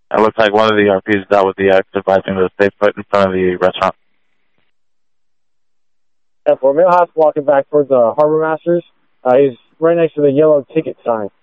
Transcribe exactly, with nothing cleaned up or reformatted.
It looks like one of the E R Ps dealt with the X, advising to stay put in front of the restaurant. Yeah, for Millhouse walking back towards the uh, Harbor Masters. Uh, he's right next to the yellow ticket sign.